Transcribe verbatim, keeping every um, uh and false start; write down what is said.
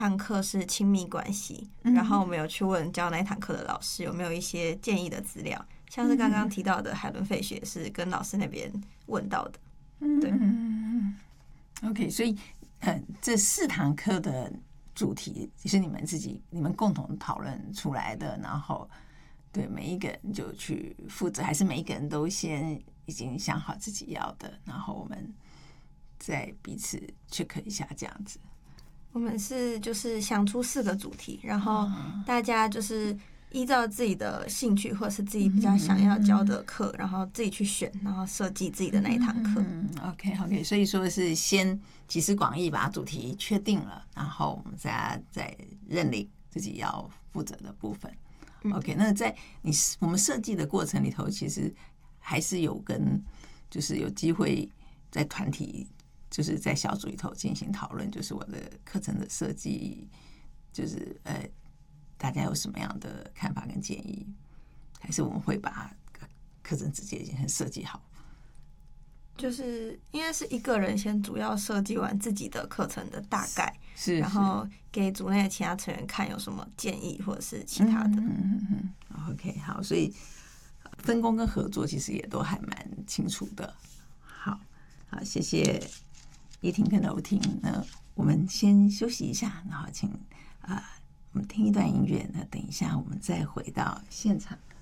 堂课是亲密关系，然后我们有去问教那一堂课的老师有没有一些建议的资料，像是刚刚提到的海伦费雪是跟老师那边问到的。对， 嗯 ，OK， 所以呃，这四堂课的主题是你们自己、你们共同讨论出来的，然后对每一个人就去负责，还是每一个人都先已经想好自己要的，然后我们再彼此 check 一下这样子。 我们是就是想出四个主题，然后大家就是依照自己的兴趣或者是自己比较想要教的课，然后自己去选，然后设计自己的那一堂课。 嗯 ，OK OK， 所以说是先集思广益把主题确定了，然后我们再再认领自己要负责的部分。OK， 那在你我们设计的过程里头，其实还是有跟就是有机会在团体。就是在小组里头进行讨论，就是我的课程的设计，就是呃，大家有什么样的看法跟建议？还是我们会把课程直接已经设计好？ 就是因为是一个人先主要设计完自己的课程的大概， 是， 然后给组内的其他成员看有什么建议或者是其他的。 嗯嗯嗯 OK， 好，所以分工跟合作其实也都还蛮清楚的。好，好，谢谢叶婷跟柔婷。那我们先休息一下，然后请啊、呃，我们听一段音乐。那等一下我们再回到现场。